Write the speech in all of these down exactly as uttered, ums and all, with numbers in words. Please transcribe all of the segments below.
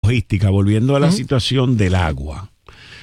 logística, volviendo a la uh-huh. situación del agua,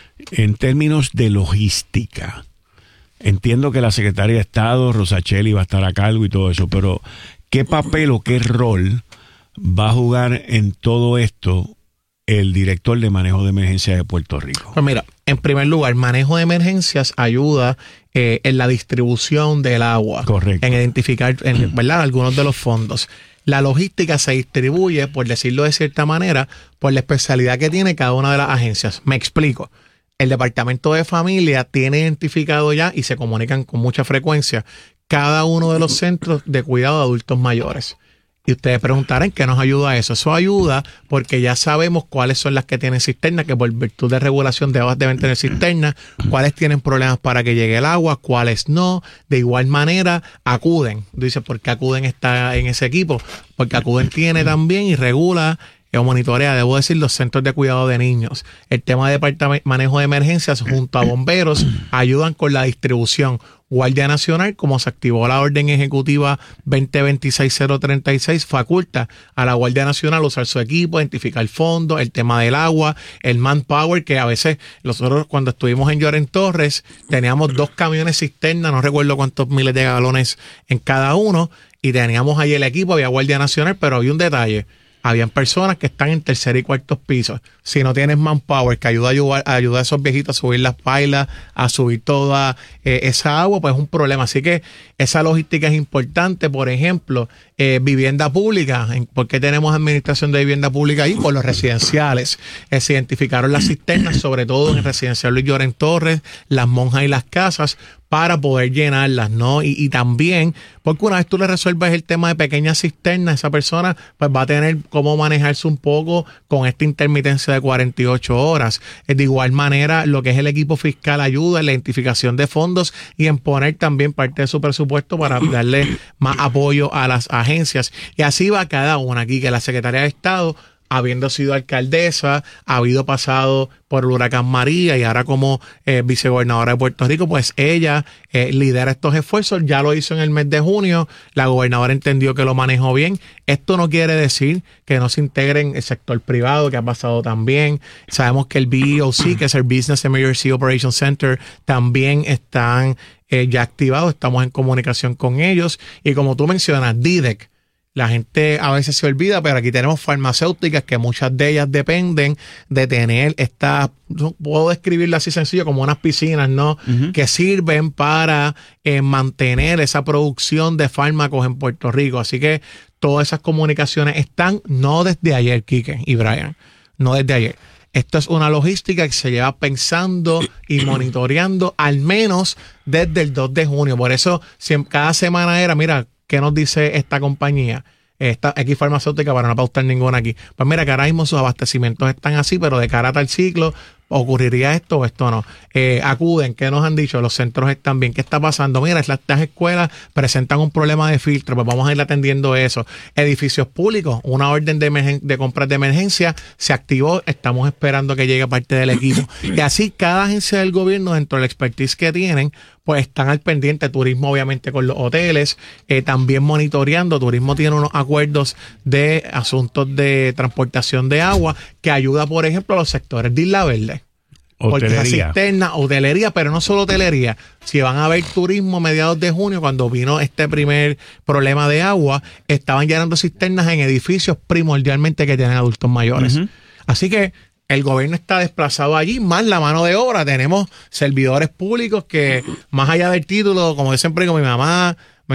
en términos de logística, entiendo que la Secretaría de Estado, Rosacheli, va a estar a cargo y todo eso, pero ¿qué papel o qué rol va a jugar en todo esto el director de manejo de emergencias de Puerto Rico? Pues mira, en primer lugar, manejo de emergencias ayuda eh, en la distribución del agua. Correcto. En identificar, en, ¿verdad?, algunos de los fondos. La logística se distribuye, por decirlo de cierta manera, por la especialidad que tiene cada una de las agencias. Me explico. El Departamento de Familia tiene identificado ya, y se comunican con mucha frecuencia, cada uno de los centros de cuidado de adultos mayores. Y ustedes preguntarán ¿qué nos ayuda eso? Eso ayuda porque ya sabemos cuáles son las que tienen cisterna, que por virtud de regulación de aguas deben tener cisterna, cuáles tienen problemas para que llegue el agua, cuáles no. De igual manera, Acuden. Dice, ¿por qué Acuden está en ese equipo? Porque Acuden tiene también y regula o monitorea, debo decir, los centros de cuidado de niños. El tema de departamento, manejo de emergencias junto a bomberos ayudan con la distribución. Guardia Nacional, como se activó la orden ejecutiva veinte veintiséis cero treinta y seis, faculta a la Guardia Nacional usar su equipo, identificar fondos, el tema del agua, el manpower, que a veces nosotros cuando estuvimos en Lloren Torres teníamos dos camiones cisterna, no recuerdo cuántos miles de galones en cada uno, y teníamos ahí el equipo, había Guardia Nacional, pero había un detalle. Habían personas que están en tercer y cuartos pisos. Si no tienes manpower que ayuda a ayudar, a ayudar a esos viejitos a subir las pailas, a subir toda eh, esa agua, pues es un problema. Así que esa logística es importante. Por ejemplo, eh, vivienda pública. ¿Por qué tenemos administración de vivienda pública ahí? Por los residenciales. Eh, se identificaron las cisternas, sobre todo en el residencial Luis Lloren Torres, las monjas y las casas, para poder llenarlas, ¿no? Y, y también, porque una vez tú le resuelves el tema de pequeñas cisternas, esa persona pues va a tener cómo manejarse un poco con esta intermitencia de cuarenta y ocho horas. De igual manera, lo que es el equipo fiscal ayuda en la identificación de fondos y en poner también parte de su presupuesto para darle más apoyo a las agencias. Y así va cada una aquí, que la Secretaría de Estado, habiendo sido alcaldesa, ha habido pasado por el huracán María y ahora como eh, vicegobernadora de Puerto Rico, pues ella eh, lidera estos esfuerzos. Ya lo hizo en el mes de junio, la gobernadora entendió que lo manejó bien. Esto no quiere decir que no se integren el sector privado, que ha pasado también. Sabemos que el B E O C, que es el Business Emergency Operations Center, también están eh, ya activados, estamos en comunicación con ellos. Y como tú mencionas, D I D E C, la gente a veces se olvida, pero aquí tenemos farmacéuticas que muchas de ellas dependen de tener estas, puedo describirlo así sencillo, como unas piscinas, ¿no? Uh-huh. Que sirven para eh, mantener esa producción de fármacos en Puerto Rico. Así que todas esas comunicaciones están, no desde ayer, Quique y Brian, no desde ayer. Esto es una logística que se lleva pensando y monitoreando al menos desde el dos de junio. Por eso si cada semana era, mira, ¿qué nos dice esta compañía? Esta X farmacéutica, para no pausar ninguna aquí. Pues mira, que ahora mismo sus abastecimientos están así, pero de cara a tal ciclo, ¿ocurriría esto o esto no? Eh, acuden, ¿qué nos han dicho? Los centros están bien. ¿Qué está pasando? Mira, las, las escuelas presentan un problema de filtro, pues vamos a ir atendiendo eso. Edificios públicos, una orden de, emergen- de compras de emergencia se activó, estamos esperando que llegue parte del equipo. Y así cada agencia del gobierno, dentro de la expertise que tienen, pues están al pendiente. Turismo obviamente con los hoteles, eh, también monitoreando. Turismo tiene unos acuerdos de asuntos de transportación de agua que ayuda, por ejemplo, a los sectores de Isla Verde. Porque esa cisterna, hotelería, pero no solo hotelería. Si van a ver turismo a mediados de junio, cuando vino este primer problema de agua, estaban llenando cisternas en edificios primordialmente que tienen adultos mayores. Uh-huh. Así que el gobierno está desplazado allí, más la mano de obra. Tenemos servidores públicos que, más allá del título, como yo siempre digo, mi mamá,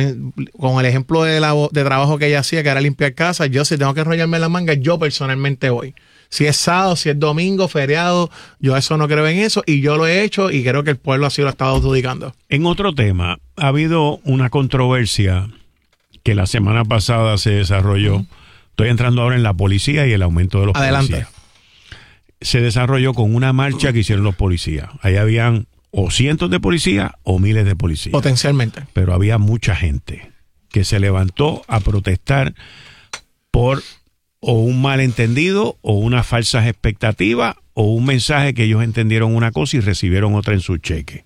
con el ejemplo de, la, de trabajo que ella hacía, que era limpiar casas, yo si tengo que enrollarme la manga, yo personalmente voy. Si es sábado, si es domingo, feriado, yo eso no creo en eso y yo lo he hecho y creo que el pueblo así lo ha estado adjudicando. En otro tema, ha habido una controversia que la semana pasada se desarrolló. Uh-huh. Estoy entrando ahora en la policía y el aumento de los Adelante. policías. Se desarrolló con una marcha que hicieron los policías. Ahí habían o cientos de policías o miles de policías. Potencialmente. Pero había mucha gente que se levantó a protestar por o un malentendido o unas falsas expectativas o un mensaje que ellos entendieron una cosa y recibieron otra en su cheque.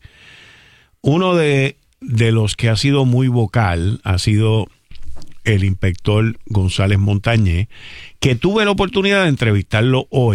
Uno de, de los que ha sido muy vocal ha sido el inspector González Montañez, que tuve la oportunidad de entrevistarlo hoy.